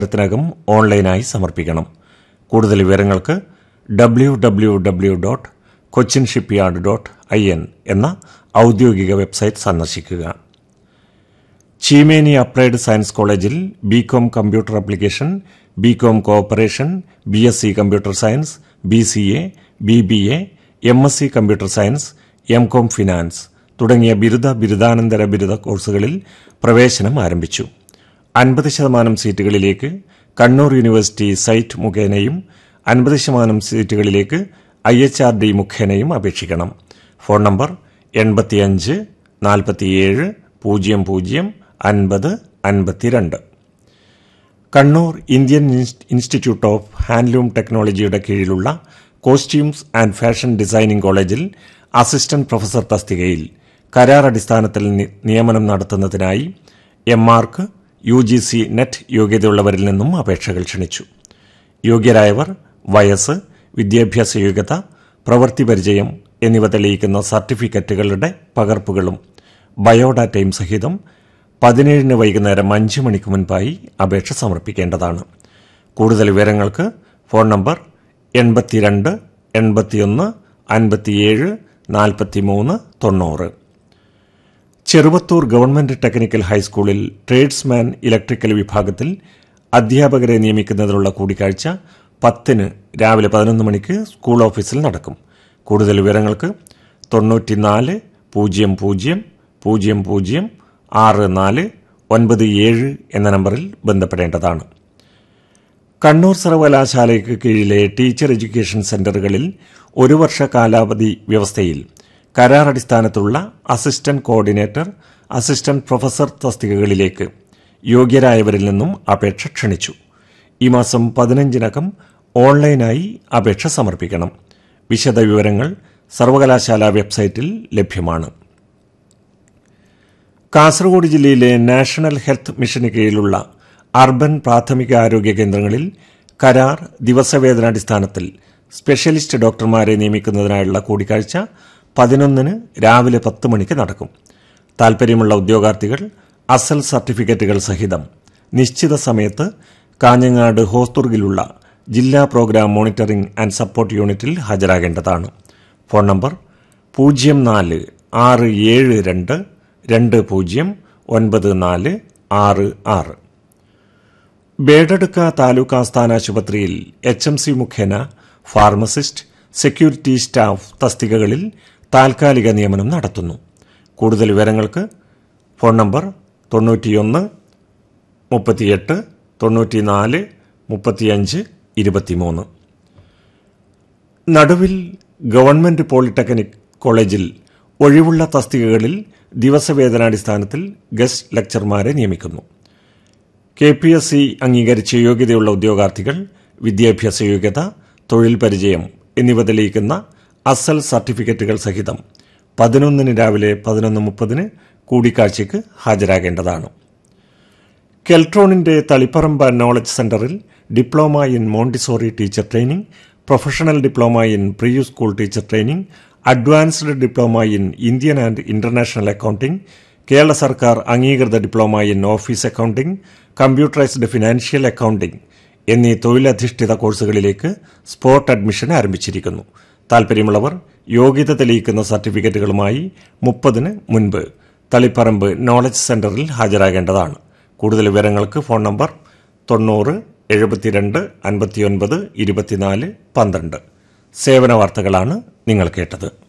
ത്തിനകം ഓൺലൈനായി സമർപ്പിക്കണം. കൂടുതൽ വിവരങ്ങൾക്ക് www.cochinshipyard.in എന്ന ഔദ്യോഗിക വെബ്സൈറ്റ് സന്ദർശിക്കുക. ചീമേനി അപ്ലൈഡ് സയൻസ് കോളേജിൽ BCom computer application, BCom cooperation, BSc computer science, BCA, BBA, MSc computer science, MCOM finance തുടങ്ങിയ ബിരുദാനന്തര ബിരുദ കോഴ്സുകളിൽ പ്രവേശനം ആരംഭിച്ചു. 50% സീറ്റുകളിലേക്ക് കണ്ണൂർ യൂണിവേഴ്സിറ്റി സൈറ്റ് മുഖേനയും 50% സീറ്റുകളിലേക്ക് IHRD മുഖേനയും അപേക്ഷിക്കണം. Phone number 85 47 00 50 52. Kannur Indian institute of handloom ടെക്നോളജിയുടെ കീഴിലുള്ള കോസ്റ്റ്യൂംസ് ആൻഡ് ഫാഷൻ ഡിസൈനിംഗ് കോളേജിൽ അസിസ്റ്റന്റ് പ്രൊഫസർ തസ്തികയിൽ കരാർ അടിസ്ഥാനത്തിൽ നിയമനം നടത്തുന്നതിനായി MArch, UGC നെറ്റ് യോഗ്യതയുള്ളവരിൽ നിന്നും അപേക്ഷകൾ ക്ഷണിച്ചു. യോഗ്യരായവർ വയസ്സ്, വിദ്യാഭ്യാസ യോഗ്യത, പ്രവൃത്തി പരിചയം എന്നിവ തെളിയിക്കുന്ന സർട്ടിഫിക്കറ്റുകളുടെ പകർപ്പുകളും ബയോഡാറ്റയും സഹിതം 17 വൈകുന്നേരം 5 മണിക്ക് മുൻപായി അപേക്ഷ സമർപ്പിക്കേണ്ടതാണ്. കൂടുതൽ വിവരങ്ങൾക്ക് phone number 82 81 57 43 90. Cheruvathur government technical ഹൈസ്കൂളിൽ ട്രേഡ്സ്മാൻ ഇലക്ട്രിക്കൽ വിഭാഗത്തിൽ അധ്യാപകരെ നിയമിക്കുന്നതിനുള്ള കൂടിക്കാഴ്ച 10 രാവിലെ 11 മണിക്ക് സ്കൂൾ ഓഫീസിൽ നടക്കും. കൂടുതൽ വിവരങ്ങൾക്ക് 94 00 00 64 97 എന്ന നമ്പറിൽ ബന്ധപ്പെടേണ്ടതാണ്. കണ്ണൂർ സർവകലാശാലയ്ക്ക് കീഴിലെ ടീച്ചർ എഡ്യൂക്കേഷൻ സെന്ററുകളിൽ 1 വർഷ കാലാവധി വ്യവസ്ഥയിൽ കരാർ അടിസ്ഥാനത്തിലുള്ള അസിസ്റ്റന്റ് കോർഡിനേറ്റർ, അസിസ്റ്റന്റ് പ്രൊഫസർ തസ്തികകളിലേക്ക് യോഗ്യരായവരിൽ നിന്നും അപേക്ഷ ക്ഷണിച്ചു. ഈ മാസം 15-നകം ഓൺലൈനായി അപേക്ഷ സമർപ്പിക്കണം. വിശദവിവരങ്ങൾ സർവകലാശാല വെബ്സൈറ്റിൽ ലഭ്യമാണ്. കാസർഗോഡ് ജില്ലയിലെ നാഷണൽ ഹെൽത്ത് മിഷന് കീഴിലുള്ള അർബൻ പ്രാഥമിക ആരോഗ്യ കേന്ദ്രങ്ങളിൽ കരാർ ദിവസവേതനാടിസ്ഥാനത്തിൽ സ്പെഷ്യലിസ്റ്റ് ഡോക്ടർമാരെ നിയമിക്കുന്നതിനായുള്ള കൂടിക്കാഴ്ച 11 രാവിലെ 10 മണിക്ക് നടക്കും. താൽപര്യമുള്ള ഉദ്യോഗാർത്ഥികൾ അസൽ സർട്ടിഫിക്കറ്റുകൾ സഹിതം നിശ്ചിത സമയത്ത് കാഞ്ഞങ്ങാട് ഹോസ്ദുർഗിലുള്ള ജില്ലാ പ്രോഗ്രാം മോണിറ്ററിംഗ് ആൻഡ് സപ്പോർട്ട് യൂണിറ്റിൽ ഹാജരാകേണ്ടതാണ്. Phone number 04 672 20 9466. ബേഡടുക്ക താലൂക്ക് ആസ്ഥാന ആശുപത്രിയിൽ HMC മുഖേന ഫാർമസിസ്റ്റ്, സെക്യൂരിറ്റി സ്റ്റാഫ് തസ്തികകളിൽ താൽക്കാലിക നിയമനം നടത്തുന്നു. കൂടുതൽ വിവരങ്ങൾക്ക് ഫോൺ നമ്പർ 91 38 94 35 23. നടുവിൽ ഗവൺമെന്റ് പോളിടെക്നിക് കോളേജിൽ ഒഴിവുള്ള തസ്തികകളിൽ ദിവസവേതനാടിസ്ഥാനത്തിൽ ഗസ്റ്റ് ലെക്ചർമാരെ നിയമിക്കുന്നു. KPSC അംഗീകരിച്ച യോഗ്യതയുള്ള ഉദ്യോഗാർത്ഥികൾ വിദ്യാഭ്യാസ യോഗ്യത, തൊഴിൽ പരിചയം എന്നിവ തെളിയിക്കുന്ന അസൽ സർട്ടിഫിക്കറ്റുകൾ സഹിതം 11 രാവിലെ 11:30 കൂടിക്കാഴ്ചയ്ക്ക് ഹാജരാകേണ്ടതാണ്. കെൽട്രോണിന്റെ തളിപ്പറമ്പ് നോളജ് സെന്ററിൽ diploma in Montessori teacher training, professional diploma in pre school teacher training, advanced diploma in Indian and international accounting, Kerala സർക്കാർ അംഗീകൃത diploma in office accounting, computerised financial accounting എന്നീ തൊഴിലധിഷ്ഠിത കോഴ്സുകളിലേക്ക് സ്പോട്ട് അഡ്മിഷൻ ആരംഭിച്ചിരിക്കുന്നു. താൽപര്യമുള്ളവർ യോഗ്യത തെളിയിക്കുന്ന സർട്ടിഫിക്കറ്റുകളുമായി 30 മുൻപ് തളിപ്പറമ്പ് നോളജ് സെന്ററിൽ ഹാജരാകേണ്ടതാണ്. കൂടുതൽ വിവരങ്ങൾക്ക് ഫോൺ നമ്പർ 90 72 59 24 12. സേവന വാർത്തകളാണ് നിങ്ങൾ കേട്ടത്.